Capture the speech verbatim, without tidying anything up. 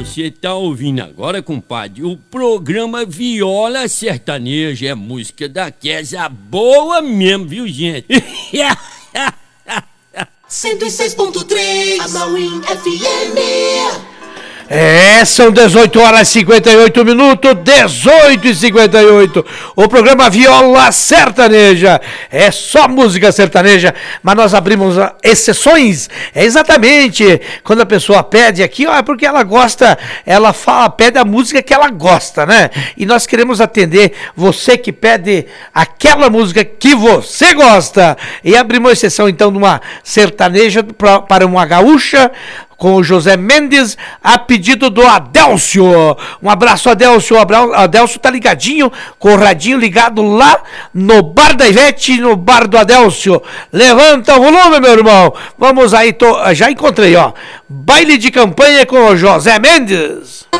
Você tá ouvindo agora, compadre, o programa Viola Sertaneja. É música daquela boa mesmo, viu, gente? cento e seis ponto três Amauim F M. É, são dezoito horas e cinquenta e oito minutos, dezoito e cinquenta e oito. O programa Viola Sertaneja é só música sertaneja, mas nós abrimos exceções. É exatamente quando a pessoa pede aqui, ó, é porque ela gosta, ela fala, pede a música que ela gosta, né? E nós queremos atender você que pede aquela música que você gosta. E abrimos exceção então numa sertaneja pra, para uma gaúcha, com o José Mendes, a pedido do Adélcio. Um abraço, Adélcio. O Adélcio tá ligadinho, com o radinho ligado lá no bar da Ivete, no bar do Adélcio. Levanta o volume, meu irmão. Vamos aí, tô, já encontrei, ó. Baile de campanha com o José Mendes.